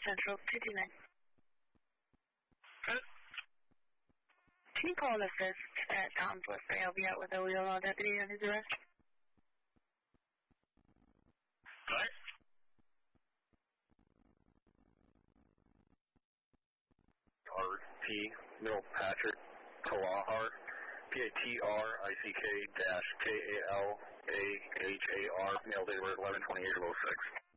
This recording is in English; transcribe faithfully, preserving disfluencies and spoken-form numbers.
Central two two nine. Good. Can you call an assist at Tom's Westbury? I'll be out with a wheel law deputy on his arrest. Alright. R T Middle Patrick Kalahar, P A T R I C K dash K A L A H A R, mail date eleven twenty-eight oh six.